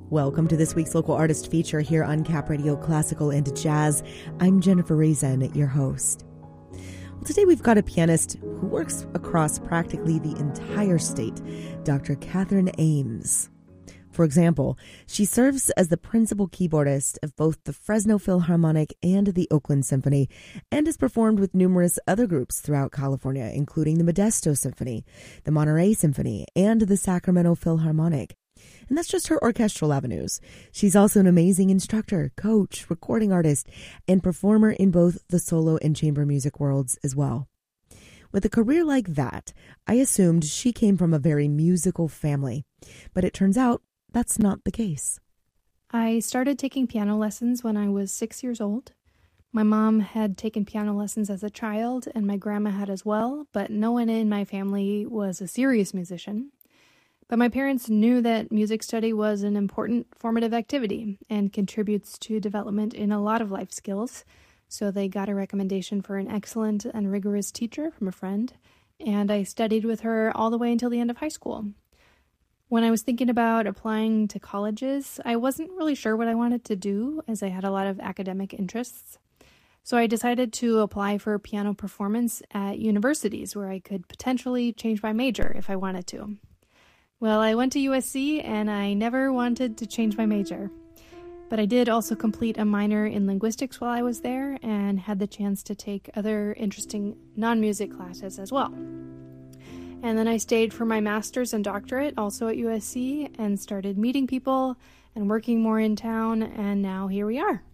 Welcome to this week's Local Artist Feature here on Cap Radio Classical and Jazz. I'm Jennifer Raisin, your host. Well, today we've got a pianist who works across practically the entire state, Dr. Catherine Ames. For example, she serves as the principal keyboardist of both the Fresno Philharmonic and the Oakland Symphony, and has performed with numerous other groups throughout California, including the Modesto Symphony, the Monterey Symphony, and the Sacramento Philharmonic. And that's just her orchestral avenues. She's also an amazing instructor, coach, recording artist, and performer in both the solo and chamber music worlds as well. With a career like that, I assumed she came from a very musical family, but it turns out that's not the case. I started taking piano lessons when I was 6 years old. My mom had taken piano lessons as a child, and my grandma had as well, but no one in my family was a serious musician. But my parents knew that music study was an important formative activity and contributes to development in a lot of life skills, so they got a recommendation for an excellent and rigorous teacher from a friend, and I studied with her all the way until the end of high school. When I was thinking about applying to colleges, I wasn't really sure what I wanted to do, as I had a lot of academic interests. So I decided to apply for piano performance at universities where I could potentially change my major if I wanted to. Well, I went to USC and I never wanted to change my major. But I did also complete a minor in linguistics while I was there and had the chance to take other interesting non-music classes as well. And then I stayed for my master's and doctorate also at USC and started meeting people and working more in town, and now here we are.